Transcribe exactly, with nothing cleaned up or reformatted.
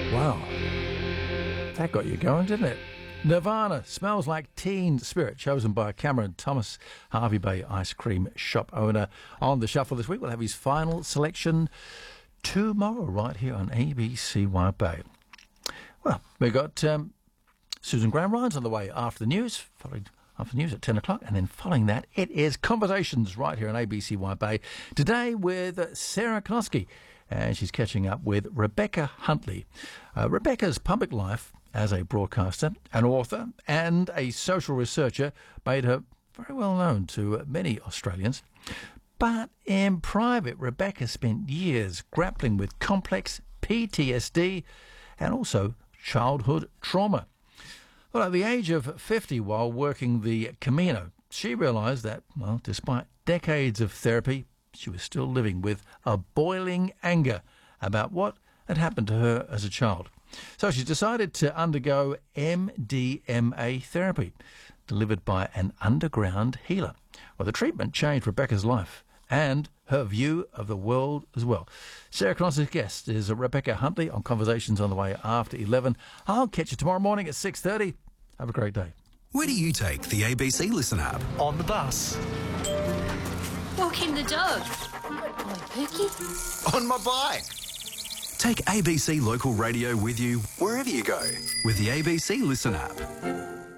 Wow. That got you going, didn't it? Nirvana, Smells Like Teen Spirit, chosen by Cameron Thomas, Harvey Bay ice cream shop owner. On the shuffle this week, we'll have his final selection tomorrow right here on A B C White Bay. Well, we've got um, Susan Graham Ryan's on the way after the news, following after the news at ten o'clock, and then following that, it is Conversations right here on A B C White Bay. Today with Sarah Konoski, and she's catching up with Rebecca Huntley. Uh, Rebecca's public life as a broadcaster, an author, and a social researcher made her very well known to many Australians. But in private, Rebecca spent years grappling with complex P T S D and also childhood trauma. Well, at the age of fifty, while working the Camino, she realised that, well, despite decades of therapy, she was still living with a boiling anger about what had happened to her as a child. So she decided to undergo M D M A therapy, delivered by an underground healer. Well, the treatment changed Rebecca's life and her view of the world as well. Sarah Konoski's guest is Rebecca Huntley on Conversations on the way after eleven. I'll catch you tomorrow morning at six thirty. Have a great day. Where do you take the A B C Listen app? On the bus. Walking the dog. On Pookie. On my bike. Take A B C Local Radio with you wherever you go with the A B C Listen app.